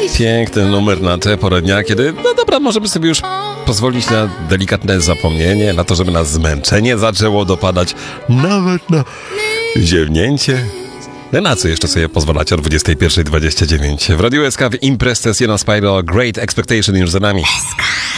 Piękny numer na tę porę dnia, kiedy, no dobra, możemy sobie już pozwolić na delikatne zapomnienie, na to, żeby nas zmęczenie zaczęło dopadać, nawet na ziewnięcie. Na co jeszcze sobie pozwalacie o 21:29? W Radiu SK w Imprez Session Spiral Great Expectation już za nami. SK.